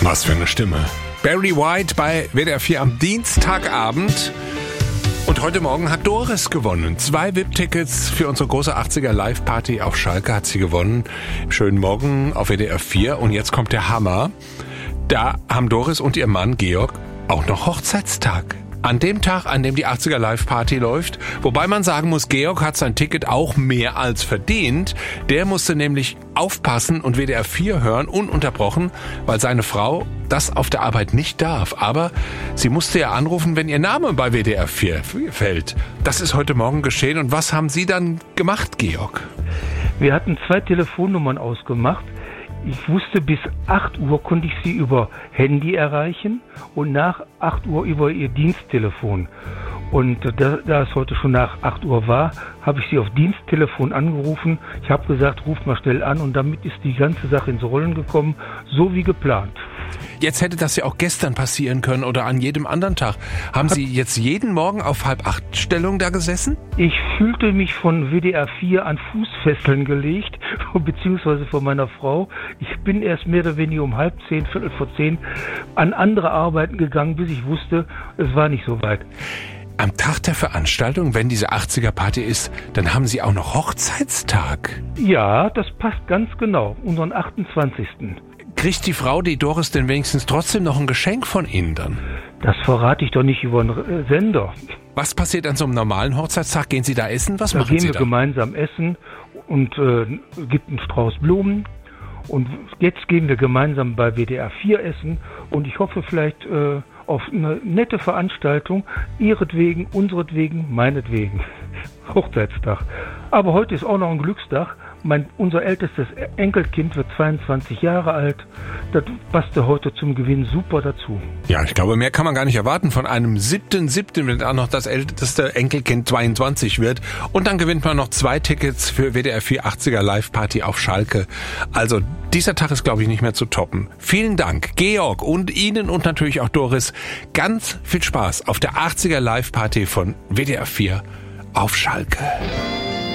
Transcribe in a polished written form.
Was für eine Stimme. Barry White bei WDR 4 am Dienstagabend. Und heute Morgen hat Doris gewonnen. 2 VIP-Tickets für unsere große 80er Live-Party auf Schalke hat sie gewonnen. Schönen Morgen auf WDR 4. Und jetzt kommt der Hammer. Da haben Doris und ihr Mann Georg auch noch Hochzeitstag. An dem Tag, an dem die 80er Live-Party läuft. Wobei man sagen muss, Georg hat sein Ticket auch mehr als verdient. Der musste nämlich aufpassen und WDR 4 hören, ununterbrochen, weil seine Frau das auf der Arbeit nicht darf. Aber sie musste ja anrufen, wenn ihr Name bei WDR 4 fällt. Das ist heute Morgen geschehen. Und was haben Sie dann gemacht, Georg? Wir hatten 2 Telefonnummern ausgemacht. Ich wusste, bis 8 Uhr konnte ich sie über Handy erreichen und nach 8 Uhr über ihr Diensttelefon. Und da es heute schon nach 8 Uhr war, habe ich sie auf Diensttelefon angerufen. Ich habe gesagt, ruf mal schnell an, und damit ist die ganze Sache ins Rollen gekommen, so wie geplant. Jetzt hätte das ja auch gestern passieren können oder an jedem anderen Tag. Haben Sie jetzt jeden Morgen auf 7:30 da gesessen? Ich fühlte mich von WDR 4 an Fußfesseln gelegt, beziehungsweise von meiner Frau. Ich bin erst mehr oder weniger um 9:30, 9:45 an andere Arbeiten gegangen, bis ich wusste, es war nicht so weit. Am Tag der Veranstaltung, wenn diese 80er-Party ist, dann haben Sie auch noch Hochzeitstag. Ja, das passt ganz genau, unseren 28. Kriegt die Frau, die Doris, denn wenigstens trotzdem noch ein Geschenk von Ihnen dann? Das verrate ich doch nicht über einen Sender. Was passiert an so einem normalen Hochzeitstag? Gehen Sie da essen? Was machen Sie da? Da gehen wir gemeinsam essen und gibt einen Strauß Blumen. Und jetzt gehen wir gemeinsam bei WDR 4 essen. Und ich hoffe vielleicht auf eine nette Veranstaltung. Ihretwegen, unseretwegen, meinetwegen. Hochzeitstag. Aber heute ist auch noch ein Glückstag. Unser ältestes Enkelkind wird 22 Jahre alt. Das passte heute zum Gewinn super dazu. Ja, ich glaube, mehr kann man gar nicht erwarten von einem 7.7., wenn auch noch das älteste Enkelkind 22 wird. Und dann gewinnt man noch 2 Tickets für WDR 4 80er Live-Party auf Schalke. Also dieser Tag ist, glaube ich, nicht mehr zu toppen. Vielen Dank, Georg, und Ihnen und natürlich auch Doris. Ganz viel Spaß auf der 80er Live-Party von WDR 4 auf Schalke.